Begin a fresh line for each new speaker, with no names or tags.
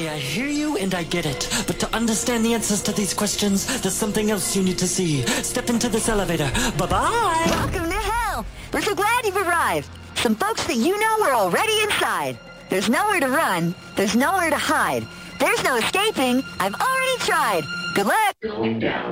Okay, I hear you and I get it. But to understand the answers to these questions, there's something else you need to see. Step into this elevator. Bye-bye!
Welcome to hell! We're so glad you've arrived. Some folks that you know are already inside. There's nowhere to run. There's nowhere to hide. There's no escaping. I've already tried. Good luck!